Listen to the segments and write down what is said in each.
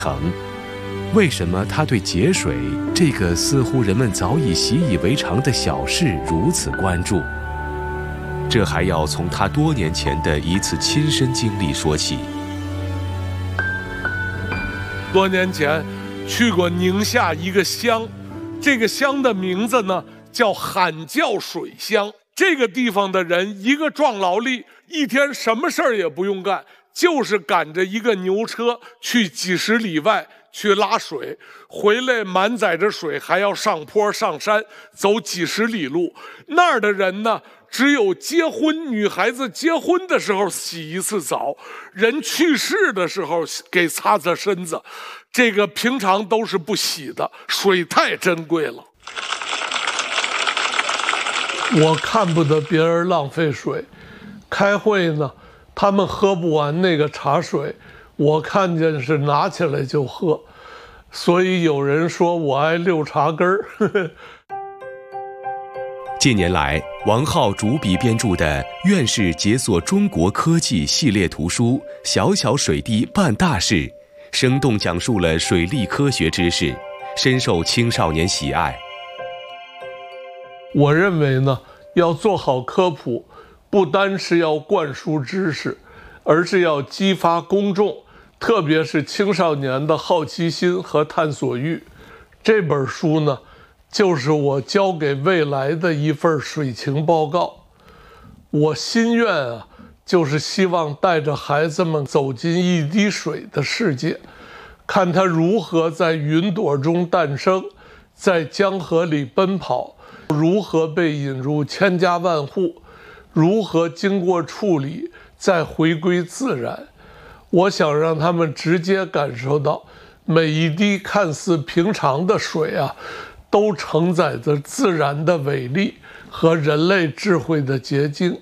为什么他对节水这个似乎人们早已习以为常的小事如此关注？这还要从他多年前的一次亲身经历说起。 多年前去过宁夏一个乡，这个乡的名字呢叫喊叫水乡。这个地方的人一个壮劳力，一天什么事儿也不用干，就是赶着一个牛车去几十里外去拉水，回来满载着水还要上坡上山，走几十里路。那儿的人呢，只有结婚，女孩子结婚的时候洗一次澡，人去世的时候给擦擦身子，这个平常都是不洗的，水太珍贵了。我看不得别人浪费水，开会呢，他们喝不完那个茶水，我看见是拿起来就喝，所以有人说我爱溜茶根儿。 近年来，王浩主笔编著的《院士解锁中国科技》系列图书《小小水滴办大事》，生动讲述了水利科学知识，深受青少年喜爱。 我认为呢，要做好科普，不单是要灌输知识，而是要激发公众，特别是青少年的好奇心和探索欲。这本书呢，就是我交给未来的一份水情报告。我心愿啊，就是希望带着孩子们走进一滴水的世界，看它如何在云朵中诞生，在江河里奔跑，如何被引入千家万户，如何经过处理再回归自然。我想让他们直接感受到，每一滴看似平常的水啊，都承载着自然的伟力和人类智慧的结晶。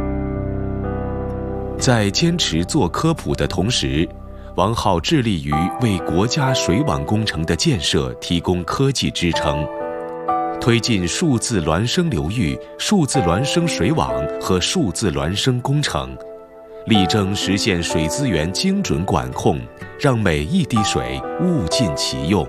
在坚持做科普的同时，王浩致力于为国家水网工程的建设提供科技支撑，推进数字孪生流域、数字孪生水网和数字孪生工程，力争实现水资源精准管控，让每一滴水物尽其用。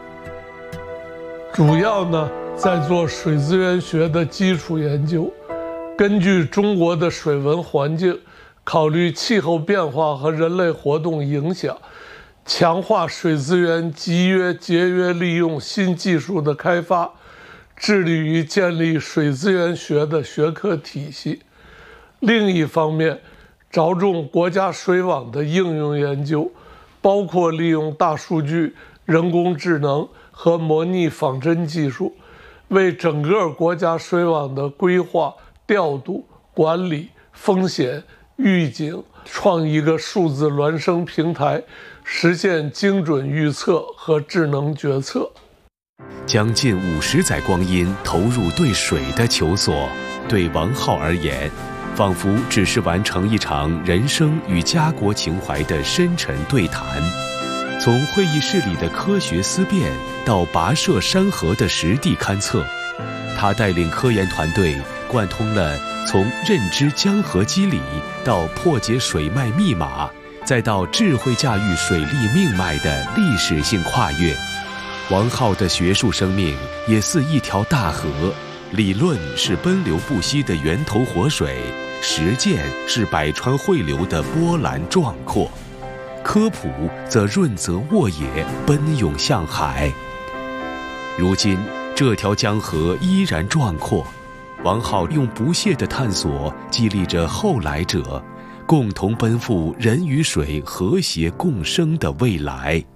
主要呢，在做水资源学的基础研究，根据中国的水文环境，考虑气候变化和人类活动影响，强化水资源集约节约利用新技术的开发，致力于建立水资源学的学科体系。另一方面，着重国家水网的应用研究，包括利用大数据、人工智能和模拟仿真技术，为整个国家水网的规划、调度、管理、风险预警创一个数字孪生平台，实现精准预测和智能决策。 将近50载光阴投入对水的求索，对王浩而言，仿佛只是完成一场人生与家国情怀的深沉对谈。从会议室里的科学思辨到跋涉山河的实地勘测，他带领科研团队贯通了从认知江河机理到破解水脉密码，再到智慧驾驭水利命脉的历史性跨越。王浩的学术生命也似一条大河，理论是奔流不息的源头活水，实践是百川汇流的波澜壮阔，科普则润泽沃野，奔涌向海。如今这条江河依然壮阔，王浩用不懈的探索激励着后来者，共同奔赴人与水和谐共生的未来。